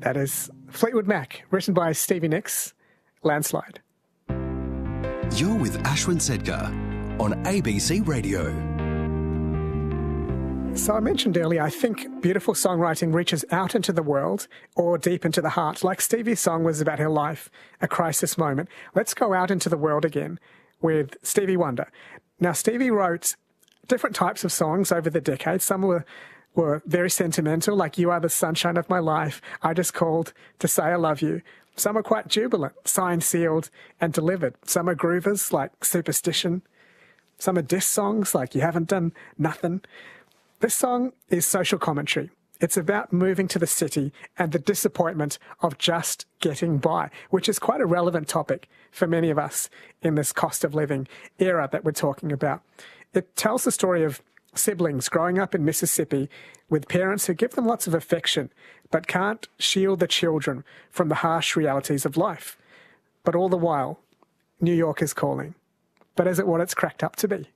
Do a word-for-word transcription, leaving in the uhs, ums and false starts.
That is Fleetwood Mac, written by Stevie Nicks, Landslide. You're with Ashwin Sedkar on A B C Radio. So I mentioned earlier, I think beautiful songwriting reaches out into the world or deep into the heart. Like Stevie's song was about her life, a crisis moment. Let's go out into the world again with Stevie Wonder. Now, Stevie wrote different types of songs over the decades. Some were were very sentimental, like You Are the Sunshine of My Life, I Just Called to Say I Love You. Some are quite jubilant, signed, sealed, and delivered. Some are groovers, like Superstition. Some are diss songs, like You Haven't Done Nothing. This song is social commentary. It's about moving to the city and the disappointment of just getting by, which is quite a relevant topic for many of us in this cost of living era that we're talking about. It tells the story of siblings growing up in Mississippi with parents who give them lots of affection but can't shield the children from the harsh realities of life. But all the while, New York is calling. But is it what it's cracked up to be?